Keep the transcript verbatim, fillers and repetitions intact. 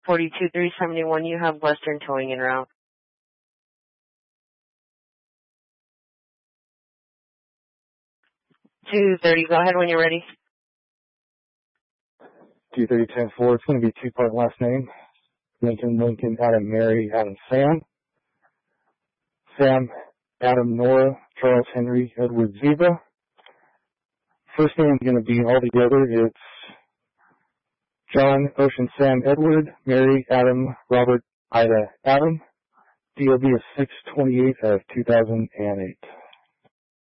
forty-two three seventy-one, you have Western towing en route. two thirty, go ahead when you're ready. two thirty ten four, it's going to be two-part last name. Lincoln, Lincoln, Adam, Mary, Adam, Sam. Sam, Adam, Nora, Charles, Henry, Edward, Zebra. First name is going to be all together. It's John, Ocean, Sam, Edward, Mary, Adam, Robert, Ida, Adam. D O B is six twenty-eight of two thousand eight.